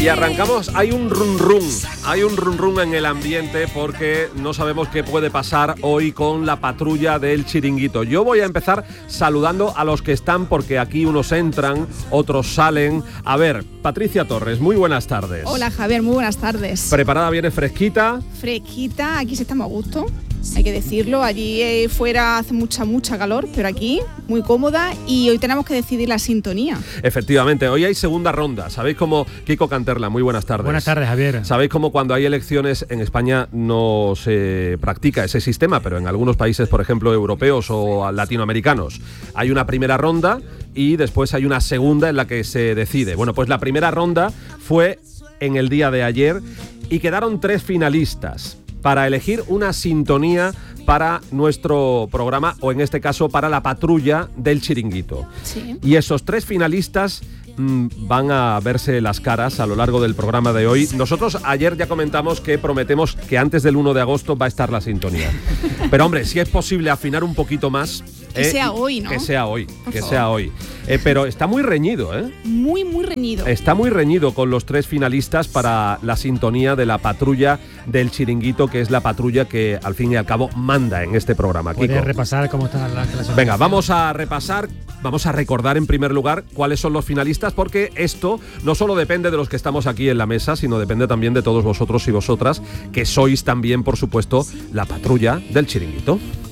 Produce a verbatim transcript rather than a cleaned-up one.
Y arrancamos, hay un run run, hay un run run en el ambiente porque no sabemos qué puede pasar hoy con la patrulla del Chiringuito. Yo voy a empezar saludando a los que están porque aquí unos entran, otros salen. A ver, Patricia Torres, muy buenas tardes. Hola Javier, muy buenas tardes. ¿Preparada, viene fresquita? Fresquita, aquí sí estamos a gusto, hay que decirlo. Allí eh, fuera hace mucha, mucha calor, pero aquí muy cómoda y hoy tenemos que decidir la sintonía. Efectivamente, hoy hay segunda ronda. ¿Sabéis cómo, Kiko Canterla, muy buenas tardes? Buenas tardes, Javier. ¿Sabéis cómo cuando hay elecciones en España no se practica ese sistema, pero en algunos países, por ejemplo, europeos o latinoamericanos, hay una primera ronda y después hay una segunda en la que se decide? Bueno, pues la primera ronda fue en el día de ayer y quedaron tres finalistas para elegir una sintonía para nuestro programa, o en este caso para la patrulla del Chiringuito. Sí. Y esos tres finalistas mmm, van a verse las caras a lo largo del programa de hoy. Nosotros ayer ya comentamos que prometemos que antes del uno de agosto va a estar la sintonía. Pero hombre, si es posible afinar un poquito más... Que eh, sea hoy, ¿no? Que sea hoy, Por que favor. sea hoy. Eh, pero está muy reñido, ¿eh? Muy, muy reñido. Está muy reñido con los tres finalistas para la sintonía de la patrulla del Chiringuito, que es la patrulla que al fin y al cabo manda en este programa. ¿Puedes Kiko, repasar cómo están las clases? Venga, vamos a repasar, vamos a recordar en primer lugar cuáles son los finalistas, porque esto no solo depende de los que estamos aquí en la mesa, sino depende también de todos vosotros y vosotras, que sois también, por supuesto, la patrulla del Chiringuito.